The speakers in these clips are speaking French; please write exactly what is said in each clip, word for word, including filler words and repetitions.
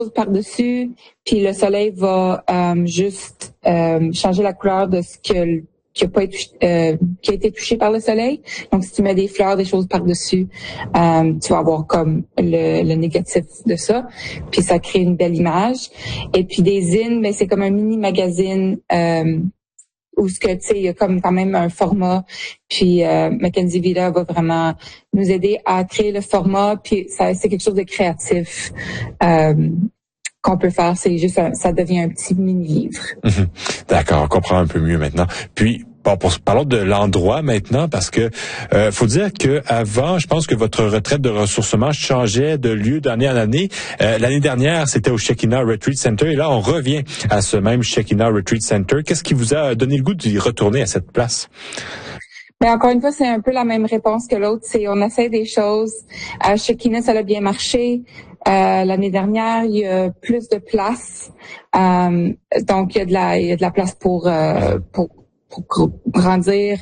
par-dessus, puis le soleil va euh, juste euh, changer la couleur de ce que qui a pas été euh, qui a été touché par le soleil. Donc si tu mets des fleurs, des choses par-dessus, euh, tu vas avoir comme le, le négatif de ça, puis ça crée une belle image. Et puis des zines, mais c'est comme un mini magazine euh, où ce que tu sais, il y a comme quand même un format. Puis euh, Mackenzie Villa va vraiment nous aider à créer le format. Puis ça, c'est quelque chose de créatif. Euh, qu'on peut faire, c'est juste, un, ça devient un petit mini-livre. Mmh. D'accord, on comprend un peu mieux maintenant. Puis, bon, pour, parlons de l'endroit maintenant, parce que euh, faut dire que avant, je pense que votre retraite de ressourcement changeait de lieu d'année en année. Euh, l'année dernière, c'était au Shekinah Retreat Center, et là, on revient à ce même Shekinah Retreat Center. Qu'est-ce qui vous a donné le goût d'y retourner à cette place? Mais encore une fois, c'est un peu la même réponse que l'autre. C'est on essaie des choses. À Shekinah, ça a bien marché. Euh, l'année dernière, il y a plus de place. Euh, donc, il y a de la, il y a de la place pour euh, pour, pour grandir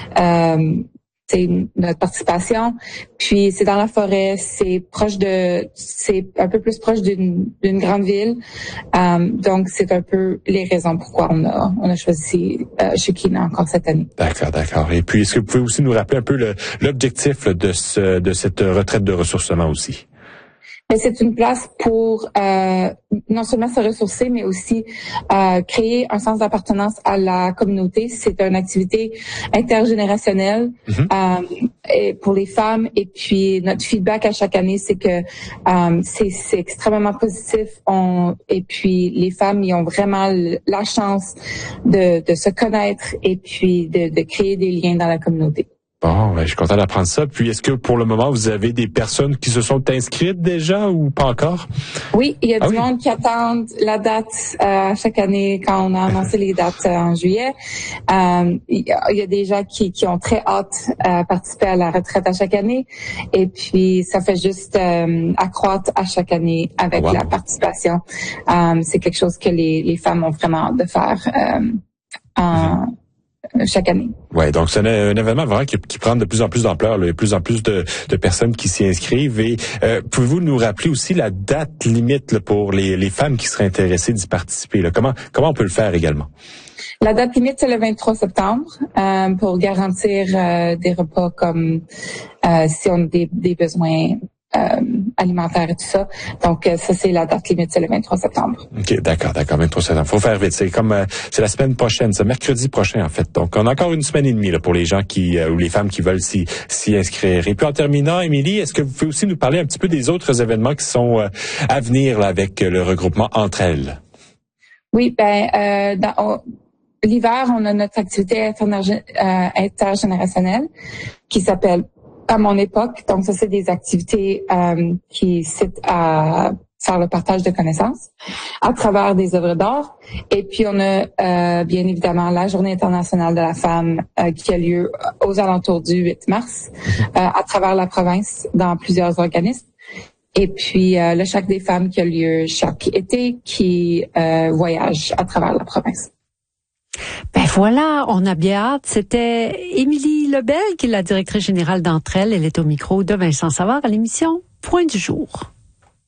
euh, c'est notre participation. Puis, c'est dans la forêt. C'est proche de, c'est un peu plus proche d'une d'une grande ville. Euh, donc, c'est un peu les raisons pourquoi on a on a choisi euh, Shekinah encore cette année. D'accord, d'accord. Et puis, est-ce que vous pouvez aussi nous rappeler un peu le, l'objectif de ce de cette retraite de ressourcement aussi? Mais c'est une place pour euh, non seulement se ressourcer, mais aussi euh, créer un sens d'appartenance à la communauté. C'est une activité intergénérationnelle mm-hmm. euh, et pour les femmes. Et puis notre feedback à chaque année, c'est que euh, c'est, c'est extrêmement positif. On, et puis les femmes, ils ont vraiment la chance de, de se connaître et puis de, de créer des liens dans la communauté. Bon, ben, je suis content d'apprendre ça. Puis, est-ce que pour le moment, vous avez des personnes qui se sont inscrites déjà ou pas encore? Oui, il y a ah du oui? monde qui attendent la date euh, chaque année quand on a annoncé les dates euh, en juillet. Euh, il, y a, il y a des gens qui, qui ont très hâte à participer à la retraite à chaque année. Et puis, ça fait juste euh, accroître à chaque année avec oh, wow. la participation. Euh, c'est quelque chose que les, les femmes ont vraiment hâte de faire euh, en... Mm-hmm. chaque année. Ouais, donc c'est un, un événement vraiment qui, qui prend de plus en plus d'ampleur, là, de plus en plus de, de personnes qui s'y inscrivent. Et euh, pouvez-vous nous rappeler aussi la date limite là, pour les, les femmes qui seraient intéressées d'y participer là? Comment comment on peut le faire également? La date limite, c'est le vingt-trois septembre euh, pour garantir euh, des repas comme euh, si on a des, des besoins Euh, alimentaire et tout ça. Donc, euh, ça, c'est la date limite, c'est le vingt-trois septembre. OK, d'accord, d'accord, vingt-trois septembre. Faut faire vite. C'est comme, euh, c'est la semaine prochaine, c'est mercredi prochain, en fait. Donc, on a encore une semaine et demie, là, pour les gens qui, euh, ou les femmes qui veulent s'y, s'y inscrire. Et puis, en terminant, Émilie, est-ce que vous pouvez aussi nous parler un petit peu des autres événements qui sont euh, à venir, là, avec le regroupement Entre Elles? Oui, ben, euh, dans, on, l'hiver, on a notre activité intergé- euh, intergénérationnelle qui s'appelle À mon époque. Donc, ça, c'est des activités euh, qui citent à faire le partage de connaissances à travers des œuvres d'art. Et puis, on a euh, bien évidemment la Journée internationale de la femme euh, qui a lieu aux alentours du huit mars euh, à travers la province dans plusieurs organismes. Et puis, euh, le Chaque des femmes qui a lieu chaque été qui euh, voyage à travers la province. Ben voilà, on a bien hâte. C'était Émilie Lebel, qui est la directrice générale d'Entre Elles. Elle est au micro de Vincent Savard à l'émission Point du jour.